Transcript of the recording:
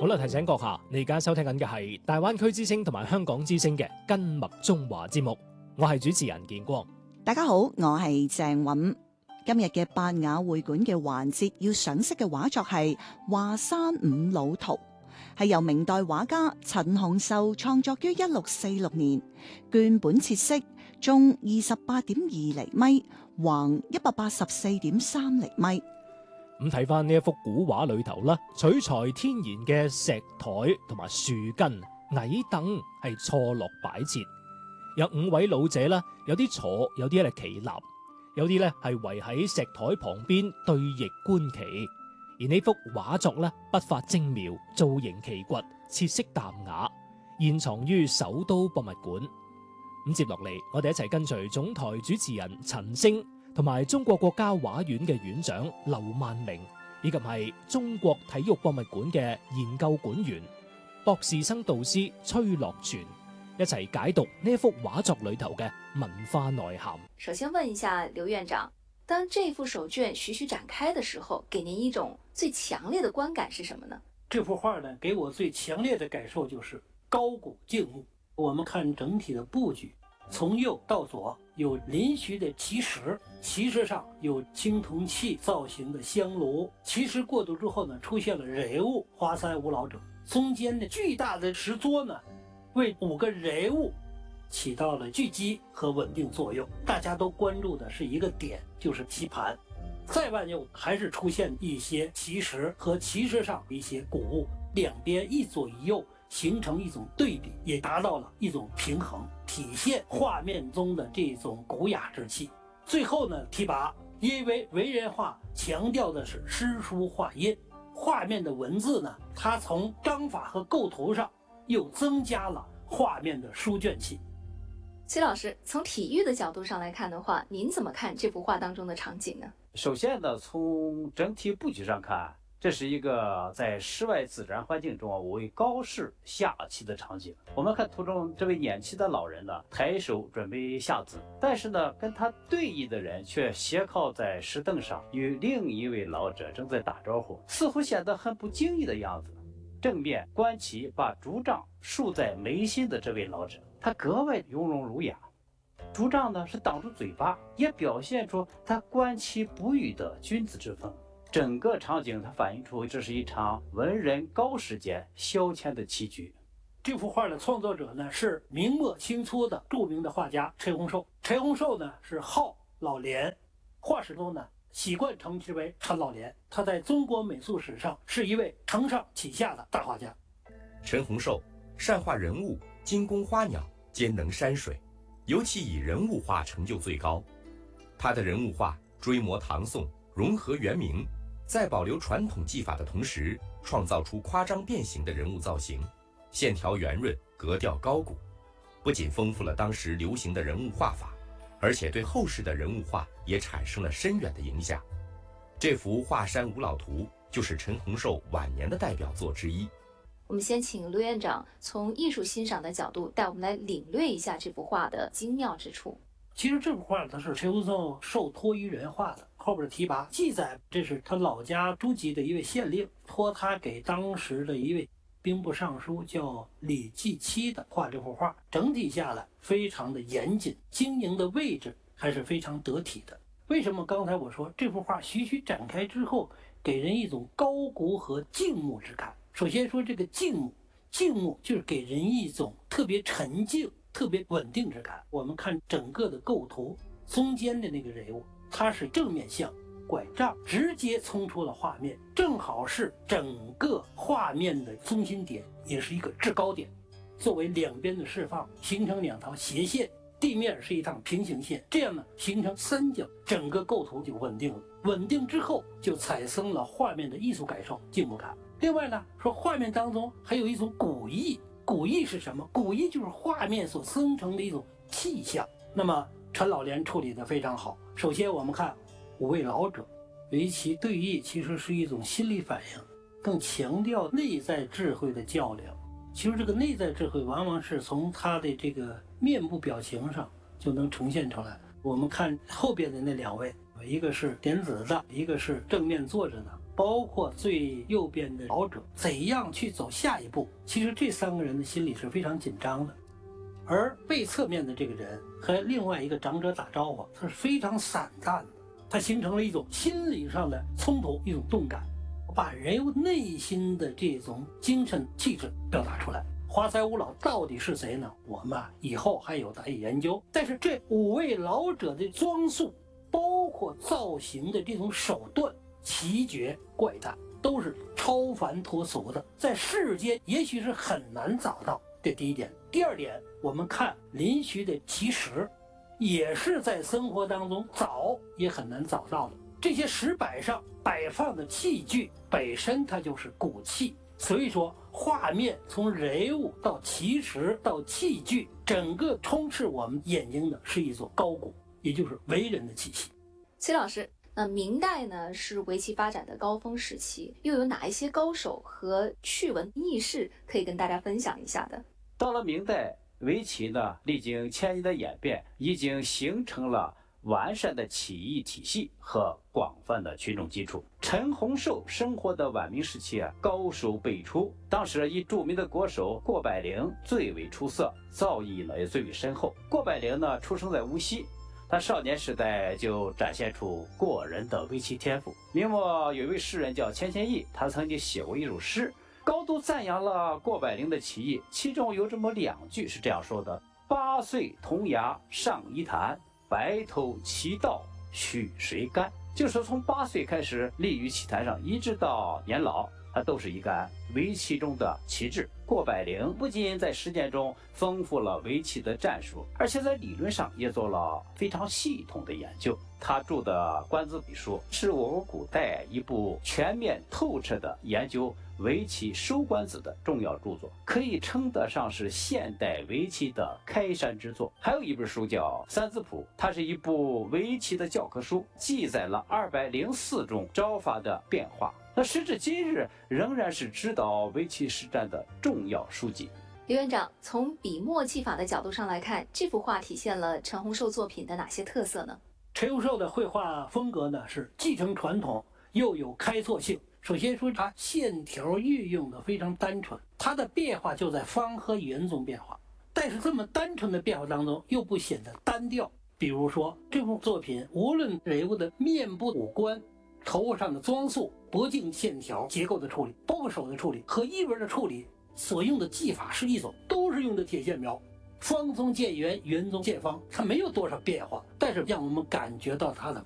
好啦，提醒閣下，你而家收聽緊嘅係大灣區之聲同埋香港之聲嘅跟麥中華節目，我係主持人建光。 大家好，我係鄭韻。今日嘅八雅會館嘅環節要賞識嘅畫作係華山五老圖，係由明代畫家陳洪秀創作於1646年，絹本切色，縱28.2厘米，橫184.3厘米。 咁睇翻呢一幅古畫裏頭啦，取材天然嘅石台同埋樹根、矮凳係錯落擺設，有5位老者啦，有啲坐，有啲係企立，有啲咧係圍喺石台旁邊對翼觀棋。而呢幅畫作咧，筆法精妙，造型奇崛，設色淡雅，現藏於首都博物館。咁接落嚟，我哋一齊跟隨總台主持人陳星，同埋中國國家畫院嘅院長劉萬明，以及係中國體育博物館嘅研究館員博士生導師崔樂全，一齊解讀呢一幅畫作裏頭嘅文化內涵。 首先問一下劉院長，當這幅手卷徐徐展開的時候，給您一種最強烈的觀感是什麼呢？ 這幅畫呢，給我最強烈的感受就是高古靜穆。我們看整體的布局，從右到左有臨徐的奇石，奇石上有青銅器造型的香爐，奇石過渡之後呢，出現了人物華山五老者，中間的巨大的石桌呢，為5個人物起到了聚集和穩定作用。大家都關注的是一個點，就是棋盤。再往右還是出現一些奇石和奇石上一些古物，兩邊一左一右形成一種對比，也達到了一種平衡，體現畫面中的這種古雅之氣。最後呢，提拔，因為文人畫強調的是詩書畫印，畫面的文字呢，它從章法和構圖上又增加了畫面的書卷氣。 崔老師，從體育的角度上來看的話，您怎麼看這幅畫當中的場景呢？ 首先呢，從整體布局上看，這是一個在室外自然環境中為高士下棋的場景。我們看圖中這位年輕的老人呢，抬手準備下子，但是呢，跟他對弈的人卻斜靠在石凳上，與另一位老者正在打招呼，似乎顯得很不經意的樣子。正面觀棋把竹杖豎在眉心的這位老者，他格外雍容儒雅。竹杖呢是擋住嘴巴，也表現出他觀棋不語的君子之風。整個場景它反映出這是一場文人高士間消遣的棋局。 這幅畫的創作者呢是明末清初的著名的畫家陳洪壽。陳洪壽呢是號老蓮，畫史中呢習慣稱之為陳老蓮。他在中國美術史上是一位承上啟下的大畫家。 陳洪壽善畫人物，精工花鳥，兼能山水，尤其以人物畫成就最高。他的人物畫追摹唐宋，融合元明，在保留傳統技法的同時，創造出誇張變形的人物造型，線條圓潤，格調高古，不僅豐富了當時流行的人物畫法，而且對後世的人物畫也產生了深遠的影響。這幅《華山五老圖》就是陳洪壽晚年的代表作之一。 我們先請劉院長從藝術欣賞的角度帶我們來領略一下這幅畫的精妙之處。 其實這幅畫它是陳洪壽受託於人畫的，後邊提拔記載這是他老家諸暨的一位縣令託他給當時的一位兵部尚書叫李繼期的畫這幅畫。整體下來非常的嚴謹，經營的位置還是非常得體的。為什麼剛才我說這幅畫徐徐展開之後給人一種高古和靜穆之感？首先說這個靜穆，靜穆就是給人一種特別沉靜、特別穩定之感。我們看整個的構圖，中間的那個人物，他是正面向拐杖直接衝出了畫面，正好是整個畫面的中心點，也是一個制高點。作為兩邊的釋放，形成兩條斜線，地面是一趟平行線，這樣呢形成三角，整個構圖就穩定了。穩定之後就產生了畫面的藝術感受，靜穆感。另外呢，說畫面當中還有一種古意，古意是什麼？古意就是畫面所生成的一種氣象。那麼陳老蓮處理得非常好。首先我們看5位老者圍棋對弈，其實是一種心理反應，更強調內在智慧的較量。其實這個內在智慧往往是從他的這個面部表情上就能呈現出來。我們看後邊的那2位，一個是點子的，一個是正面坐着的。 包括最右边的老者，怎样去走下一步？其实这3个人的心里是非常紧张的。而背侧面的这个人和另外一个长者打招呼，他是非常散淡的，他形成了一种心理上的冲突，一种动感，把人物内心的这种精神气质表达出来。华山5老到底是谁呢？我们以后还有待研究。但是这5位老者的装束，包括造型的这种手段，奇绝怪诞，都是超凡脱俗的，在世间也许是很难找到。这第一点。第二点，我们看临洫的奇石，也是在生活当中找也很难找到的。这些石板上摆放的器具本身它就是古器，所以说画面从人物到奇石到器具，整个充斥我们眼睛的是一种高古，也就是为人的气息。 崔老师，那明代呢是围棋发展的高峰时期，又有哪一些高手和趣闻轶事可以跟大家分享一下的？ 到了明代，围棋呢历经千年的演变，已经形成了完善的棋艺体系和广泛的群众基础。陈洪寿生活的晚明时期高手辈出，当时以著名的国手郭柏龄最为出色，造诣呢也最为深厚。郭柏龄呢出生在无锡，他少年时代就展现出过人的围棋天赋。明末有一位诗人叫钱谦益，他曾经写过一首诗，高度赞扬了郭柏龄的棋艺，其中有这么2句是这样说的：8岁童牙上一坛，白头棋道许谁干。就是说从8岁开始立于棋坛上，一直到年老，他都是一杆围棋中的棋智。郭柏龄不仅在实践中丰富了围棋的战术，而且在理论上也做了非常系统的研究。他著的《观子笔书》是我国古代一部全面透彻的研究围棋收官子的重要著作，可以称得上是现代围棋的开山之作。还有一本书叫《三字谱》，它是一部围棋的教科书，记载了204种招法的变化。那时至今日，仍然是指导围棋实战的重要书籍。 刘院长，从笔墨技法的角度上来看，这幅画体现了陈洪寿作品的哪些特色呢？ 陈洪寿的绘画风格呢是继承传统，又有开拓性。首先说，它线条运用的非常单纯，它的变化就在方和圆中变化，但是这么单纯的变化当中又不显得单调。比如说这幅作品，无论人物的面部五官、头发上的装束、脖颈线条、结构的处理，包括手的处理和一纹的处理，所用的技法是一种，都是用的铁线描，方中见圆，圆中见方，它没有多少变化，但是让我们感觉到它的